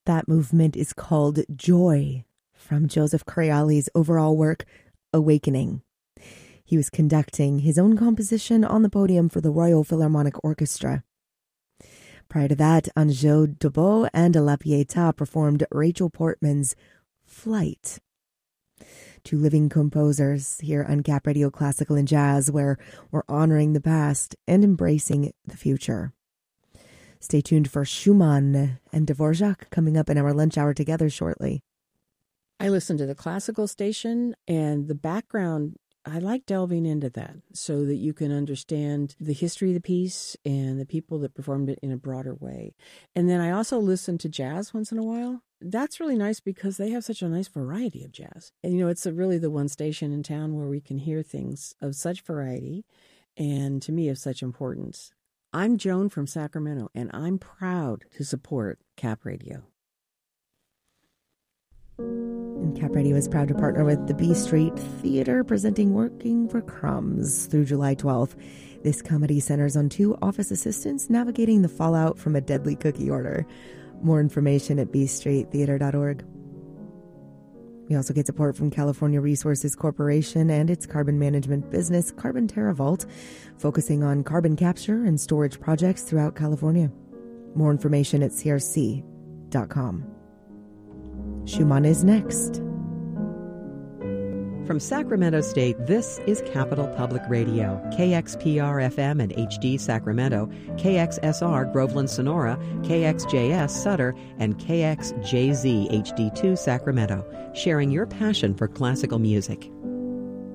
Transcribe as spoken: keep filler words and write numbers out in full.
That movement is called Joy, from Joseph Correale's overall work, Awakening. He was conducting his own composition on the podium for the Royal Philharmonic Orchestra. Prior to that, Anjou Dubot and La Pietà performed Rachel Portman's Flight. Two living composers here on Cap Radio Classical and Jazz, where we're honoring the past and embracing the future. Stay tuned for Schumann and Dvorak coming up in our lunch hour together shortly. I listen to the classical station, and the background, I like delving into that so that you can understand the history of the piece and the people that performed it in a broader way. And then I also listen to jazz once in a while. That's really nice because they have such a nice variety of jazz. And, you know, it's a, really the one station in town where we can hear things of such variety and, to me, of such importance. I'm Joan from Sacramento, and I'm proud to support Cap Radio. And Cap Radio is proud to partner with the B Street Theater, presenting Working for Crumbs through July twelfth. This comedy centers on two office assistants navigating the fallout from a deadly cookie order. More information at b street theater dot org. We also get support from California Resources Corporation and its carbon management business, Carbon TerraVault, focusing on carbon capture and storage projects throughout California. More information at c r c dot com. Schumann is next. From Sacramento State, this is Capital Public Radio, K X P R F M and H D Sacramento, K X S R Groveland Sonora, K X J S Sutter, and K X J Z H D two Sacramento, sharing your passion for classical music.